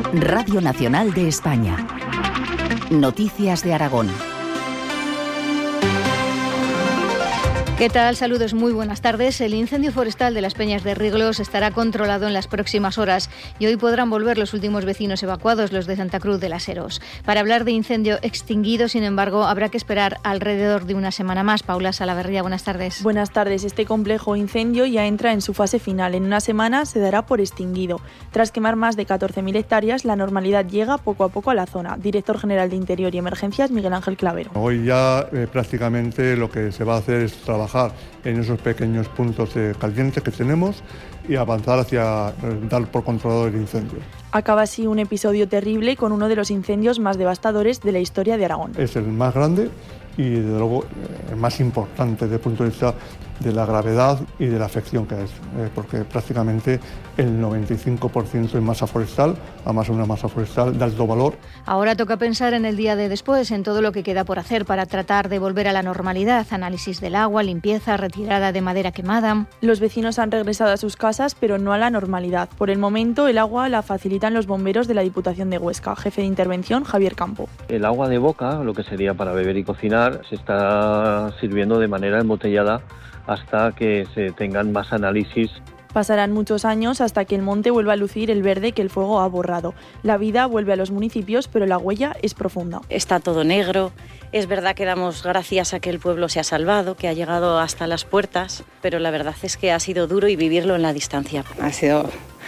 Radio Nacional de España. Noticias de Aragón. ¿Qué tal? Saludos, muy buenas tardes. El incendio forestal de las Peñas de Riglos estará controlado en las próximas horas y hoy podrán volver los últimos vecinos evacuados, los de Santa Cruz de las Heros. Para hablar de incendio extinguido, sin embargo, habrá que esperar alrededor de una semana más. Paula Salaverría, buenas tardes. Buenas tardes. Este complejo incendio ya entra en su fase final. En una semana se dará por extinguido. Tras quemar más de 14.000 hectáreas, la normalidad llega poco a poco a la zona. Director General de Interior y Emergencias, Miguel Ángel Clavero. Hoy ya prácticamente lo que se va a hacer es trabajar en esos pequeños puntos calientes que tenemos y avanzar hacia dar por controlado el incendio. Acaba así un episodio terrible con uno de los incendios más devastadores de la historia de Aragón. Es el más grande y desde luego el más importante desde el punto de vista de la gravedad y de la afección que es, porque prácticamente el 95% es masa forestal, además una masa forestal de alto valor. Ahora toca pensar en el día de después, en todo lo que queda por hacer para tratar de volver a la normalidad, análisis del agua, limpieza, retirada de madera quemada. Los vecinos han regresado a sus casas, pero no a la normalidad. Por el momento, el agua la facilitan los bomberos de la Diputación de Huesca. Jefe de intervención, Javier Campo. El agua de boca, lo que sería para beber y cocinar, se está sirviendo de manera embotellada hasta que se tengan más análisis. Pasarán muchos años hasta que el monte vuelva a lucir el verde que el fuego ha borrado. La vida vuelve a los municipios, pero la huella es profunda. Está todo negro. Es verdad que damos gracias a que el pueblo se ha salvado, que ha llegado hasta las puertas, pero la verdad es que ha sido duro y vivirlo en la distancia. Ha sido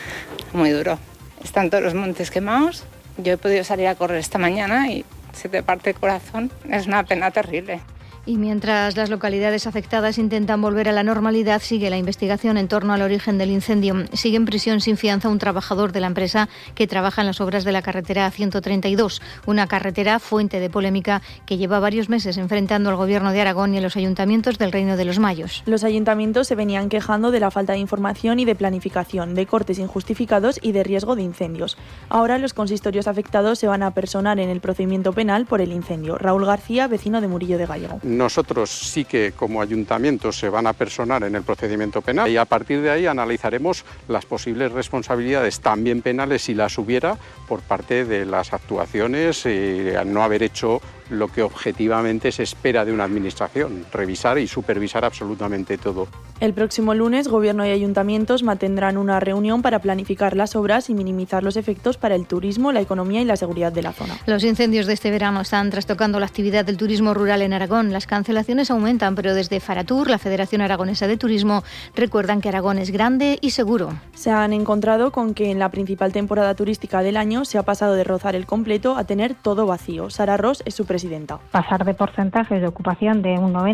muy duro. Están todos los montes quemados. Yo he podido salir a correr esta mañana y se te parte el corazón. Es una pena terrible. Y mientras las localidades afectadas intentan volver a la normalidad, sigue la investigación en torno al origen del incendio. Sigue en prisión sin fianza un trabajador de la empresa que trabaja en las obras de la carretera A132, una carretera fuente de polémica que lleva varios meses enfrentando al Gobierno de Aragón y a los ayuntamientos del Reino de los Mayos. Los ayuntamientos se venían quejando de la falta de información y de planificación, de cortes injustificados y de riesgo de incendios. Ahora los consistorios afectados se van a personar en el procedimiento penal por el incendio. Raúl García, vecino de Murillo de Gallego. Nosotros sí que como ayuntamiento se van a personar en el procedimiento penal y a partir de ahí analizaremos las posibles responsabilidades también penales si las hubiera por parte de las actuaciones al no haber hecho lo que objetivamente se espera de una administración, revisar y supervisar absolutamente todo. El próximo lunes, Gobierno y ayuntamientos mantendrán una reunión para planificar las obras y minimizar los efectos para el turismo, la economía y la seguridad de la zona. Los incendios de este verano están trastocando la actividad del turismo rural en Aragón. Las cancelaciones aumentan, pero desde Faratur, la Federación Aragonesa de Turismo, recuerdan que Aragón es grande y seguro. Se han encontrado con que en la principal temporada turística del año se ha pasado de rozar el completo a tener todo vacío. Sara Ross es su presidenta. Pasar de porcentajes de ocupación de un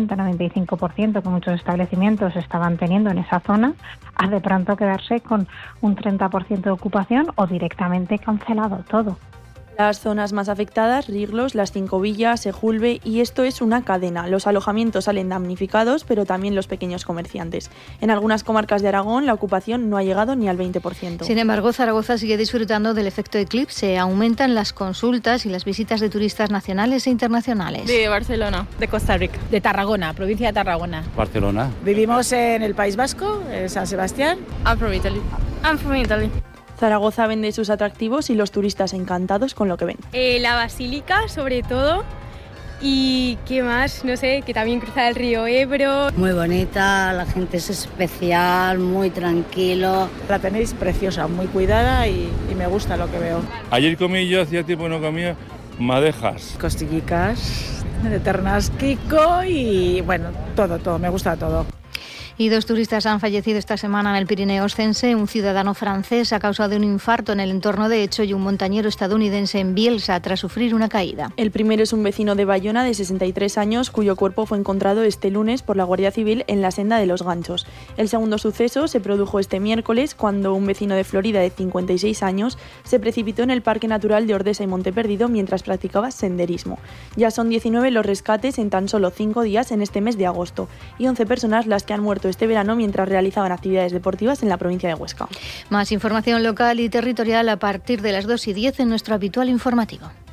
90-95% que muchos establecimientos estaban teniendo en esa zona, a de pronto quedarse con un 30% de ocupación o directamente cancelado todo. Las zonas más afectadas, Riglos, Las Cinco Villas, Sejulbe, y esto es una cadena. Los alojamientos salen damnificados, pero también los pequeños comerciantes. En algunas comarcas de Aragón la ocupación no ha llegado ni al 20%. Sin embargo, Zaragoza sigue disfrutando del efecto eclipse. Aumentan las consultas y las visitas de turistas nacionales e internacionales. De Barcelona. De Costa Rica. De Tarragona, provincia de Tarragona. Barcelona. Vivimos en el País Vasco, en San Sebastián. I'm from Italy. I'm from Italy. Zaragoza vende sus atractivos y los turistas encantados con lo que ven. La basílica, sobre todo. Y qué más, no sé, que también cruza el río Ebro. Muy bonita, la gente es especial, muy tranquilo. La tenéis preciosa, muy cuidada y me gusta lo que veo. Ayer comí yo, hacía tiempo no comía, madejas. Costillicas de ternasquico y bueno, todo, me gusta todo. Y 2 turistas han fallecido esta semana en el Pirineo Oscense. Un ciudadano francés a causa de un infarto en el entorno de Hecho y un montañero estadounidense en Bielsa tras sufrir una caída. El primero es un vecino de Bayona de 63 años cuyo cuerpo fue encontrado este lunes por la Guardia Civil en la senda de los Ganchos. El segundo suceso se produjo este miércoles cuando un vecino de Florida de 56 años se precipitó en el Parque Natural de Ordesa y Monteperdido mientras practicaba senderismo. Ya son 19 los rescates en tan solo 5 días en este mes de agosto y 11 personas las que han muerto este verano mientras realizaban actividades deportivas en la provincia de Huesca. Más información local y territorial a partir de las 2:10 en nuestro habitual informativo.